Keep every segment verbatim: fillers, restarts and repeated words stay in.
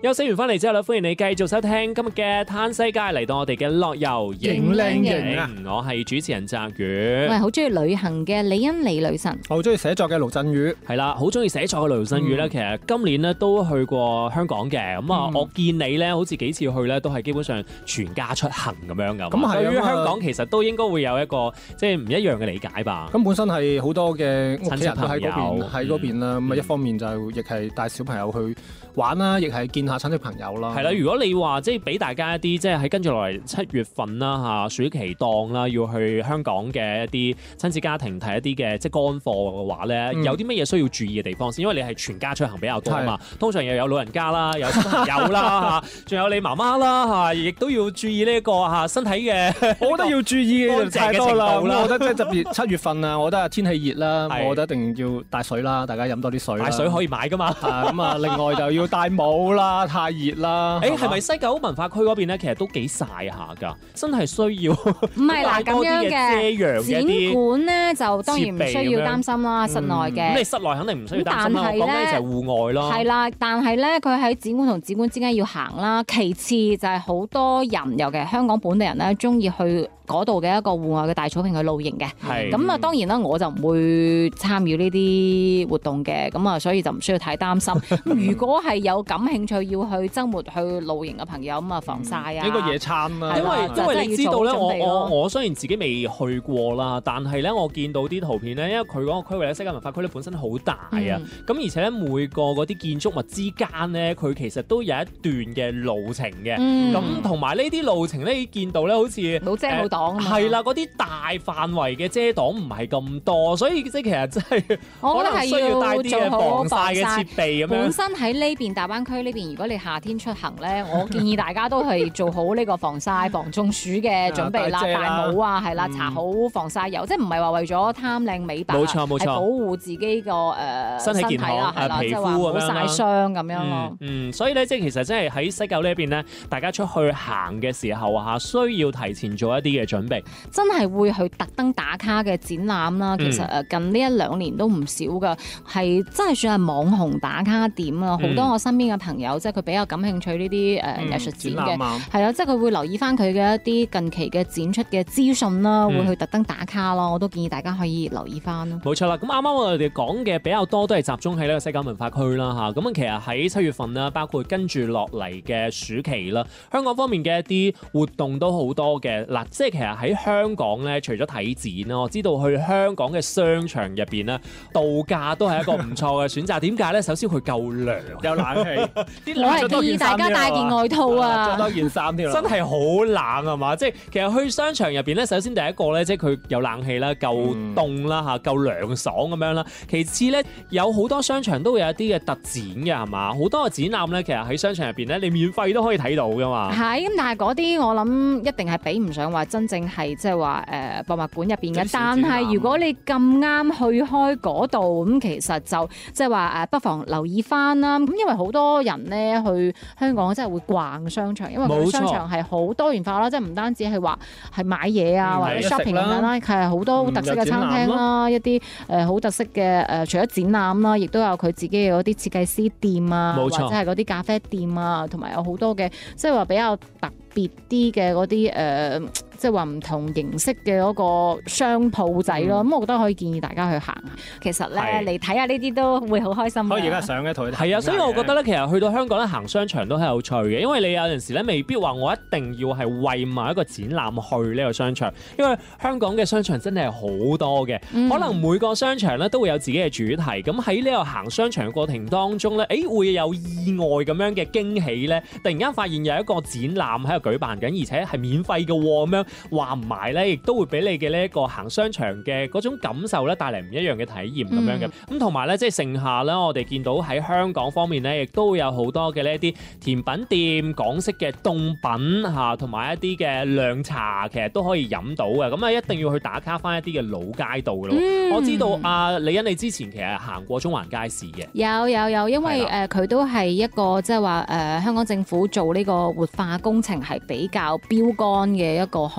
休息完翻嚟之後咧，歡迎你繼續收聽今日嘅嘆世界，嚟到我哋嘅樂遊影靚影啊！ 我係主持人澤宇， 我係好中意旅行嘅李欣李女神， 我好中意寫作嘅盧振宇， 係啦，好中意寫作嘅盧振宇咧。其實今年咧都去過香港嘅，咁啊，我見你咧好似幾次去咧都係基本上全家出行咁樣噶。咁對於香港其實都應該會有一個即係唔一樣嘅理解吧。 咁本身係好多嘅屋企人都喺嗰邊，喺嗰邊啦。咁啊，一方面就亦係帶小朋友去玩啦，亦係見下親戚朋友啦。 係啦，如果你話即係俾大家一啲即係喺跟住落嚟七月份啦嚇暑期檔啦，要去香港嘅一啲親子家庭睇一啲嘅即係乾貨嘅話咧，嗯、有啲乜嘢需要注意嘅地方先？因為你係全家出行比較多啊嘛，通常又有老人家啦，有小朋友啦嚇，仲有你媽媽啦嚇，亦都要注意呢一個嚇身體嘅。 我覺得要注意嘅就太多啦。 我覺得即係特別七月份啊，我覺得天氣熱啦，我覺得一定要帶水啦，大家飲多啲水。 帶水可以買㗎嘛？ 咁啊，另外就要戴帽啦，太熱啦。 誒係咪西九文化區嗰邊咧？其實都幾曬下㗎，真係需要。 唔係嗱咁樣嘅展館咧，就當然唔需要擔心啦，室內嘅。 咁你室內肯定唔需要擔心啦。講緊就係戶外咯。 係啦，但係咧，佢喺展館同展館之間要行啦。其次就係好多人，尤其係香港本地人咧，中意去嗰度嘅一個戶外嘅大草坪去露營嘅。係。咁啊，當然啦，我就唔會參與呢啲活動嘅。咁啊，所以就唔需要太擔心。如果係有感興趣要去週末去露營嘅朋友，咁啊防曬啊。 呢個野餐啦。 因為因為你知道咧，我我我雖然自己未去過啦，但係咧我見到啲圖片咧，因為佢嗰個區域咧，西九文化區咧本身好大啊。咁、嗯、而且咧每個嗰啲建築物之間咧，佢其實都有一段嘅路程嘅。咁同埋呢啲路程咧，見到咧好似冇遮冇擋啊嘛。 係啦，嗰啲大範圍嘅遮擋唔係咁多，所以即係其實真係我覺得係要帶啲嘅防曬嘅設備咁樣。 本身喺呢邊大灣區呢邊，如果你夏天出行咧，我建議大家都係做好呢個防曬、防中暑嘅準備啦，戴帽啊，係啦，搽好防曬油，嗯、即係唔係話為咗貪靚美白， 冇錯冇錯，係保護自己個誒、呃、 身體健康啦，係啦， 皮膚咁樣啦，冇曬傷咁樣咯。 嗯，所以咧，即係其實真係喺西九呢一邊咧，大家出去行嘅時候嚇，需要提前做一啲嘅準備。 真係會去特登打卡嘅展覽啦，其實誒近呢一兩年都唔少噶，係真係算係網紅打卡點啊！好、嗯、多我身邊嘅朋友，即係佢比較感興趣呢啲誒藝術展嘅，係啦、嗯，即係佢會留意翻佢嘅一啲近期嘅展出嘅資訊啦，嗯、會去特登打卡咯。我都建議大家可以留意翻咯。 冇錯啦，咁啱啱我哋講嘅比較多都係集中喺呢個西九文化區啦嚇。咁啊，其實喺七月份啦，包括跟住落嚟嘅暑期啦，香港方面嘅一啲活動都好多嘅。嗱，即係其實喺香港咧，除咗睇展啦，我知道去香港嘅商場入邊咧，度假都係一個唔錯嘅選擇。點解咧？首先佢夠涼，有冷氣。 我係建議大家帶件外套啊， 着多件衫添。 真係好冷係嘛？即係其實去商場入邊咧，首先第一個咧，即係佢有冷氣啦，夠凍啦嚇，夠涼爽咁樣啦。其次咧，有好多商場都會有一啲嘅特展嘅係嘛？好多嘅展覽咧，其實喺商場入邊咧，你免費都可以睇到噶嘛。 係咁，但係嗰啲我諗一定係比唔上話真正係即係話誒博物館入邊嘅。但係如果你咁啱去開嗰度，咁其實就即係話誒，不妨留意翻啦。咁因為好多人咧去香港真係會逛商場，因為佢商場係好多元化啦，即係唔單止係話係買嘢啊，或者 shopping 咁樣啦，係好多好特色嘅餐廳啦，一啲誒好特色嘅誒，除咗展覽啦，亦都有佢自己嘅嗰啲設計師店啊，或者係嗰啲咖啡店啊，同埋有好多嘅即係話比較特別啲嘅嗰啲誒，即係話唔同形式嘅嗰個商鋪仔咯。咁、嗯、我覺得可以建議大家去行。其實咧，你睇下呢啲都會好開心。 可以而家上一台係啊，所以我覺得咧，其實去到香港咧行商場都係有趣嘅，因為你有陣時咧未必話我一定要係為某一個展覽去呢個商場，因為香港嘅商場真係好多嘅，嗯、可能每個商場咧都會有自己嘅主題。咁喺呢個行商場嘅過程當中咧，誒會有意外咁樣嘅驚喜咧，突然間發現有一個展覽喺度舉辦緊，而且係免費嘅喎，咁樣話唔埋咧，亦都會俾你嘅呢一個行商場嘅嗰種感受咧，帶嚟唔一樣嘅體驗咁樣嘅。咁同埋咧，即係盛夏咧，我哋見到喺香港方面咧，亦都會有好多嘅呢一啲甜品店、港式嘅凍品嚇，同埋一啲嘅涼茶，其實都可以飲到嘅。咁啊，一定要去打卡翻一啲嘅老街道嘅咯。嗯、我知道啊，李欣你之前其實行過中環街市嘅。 有有有，因為誒佢都係一個即係話誒香港政府做呢個活化工程係比較標杆嘅一個項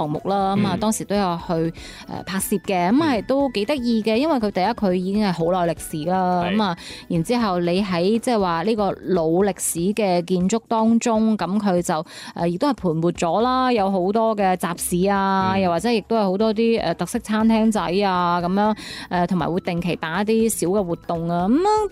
項目啦，咁啊、嗯、當時都有去誒拍攝嘅，咁係都幾得意嘅，因為佢第一佢已經係好耐歷史啦，咁啊是然之後你喺即係話呢個老歷史嘅建築當中，咁佢就誒亦都係盤活咗啦，有好多嘅集市啊，嗯、又或者亦都有好多啲誒特色餐廳仔啊咁樣誒，同埋會定期辦一啲小嘅活動啊，咁樣